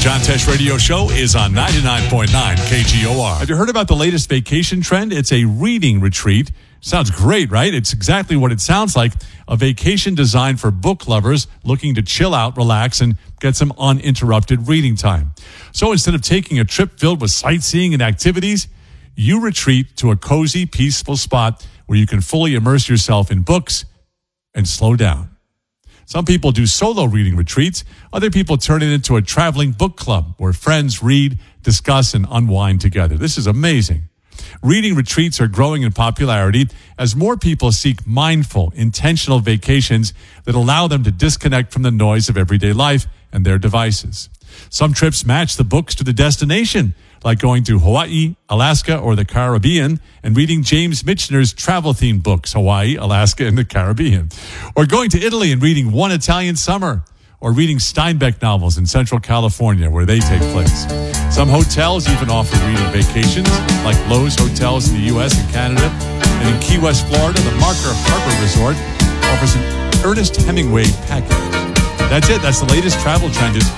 John Tesh Radio Show is on 99.9 KGOR. Have you heard about the latest vacation trend? It's a reading retreat. Sounds great, right? It's exactly what it sounds like. A vacation designed for book lovers looking to chill out, relax, and get some uninterrupted reading time. So instead of taking a trip filled with sightseeing and activities, you retreat to a cozy, peaceful spot where you can fully immerse yourself in books and slow down. Some people do solo reading retreats. Other people turn it into a traveling book club where friends read, discuss, and unwind together. This is amazing. Reading retreats are growing in popularity as more people seek mindful, intentional vacations that allow them to disconnect from the noise of everyday life and their devices. Some trips match the books to the destination, like going to Hawaii, Alaska, or the Caribbean and reading James Michener's travel-themed books, Hawaii, Alaska, and the Caribbean. Or going to Italy and reading One Italian Summer, or reading Steinbeck novels in Central California where they take place. Some hotels even offer reading vacations, like Lowe's Hotels in the U.S. and Canada. And in Key West, Florida, the Marker Harbor Resort offers an Ernest Hemingway package. That's it. That's the latest travel trend.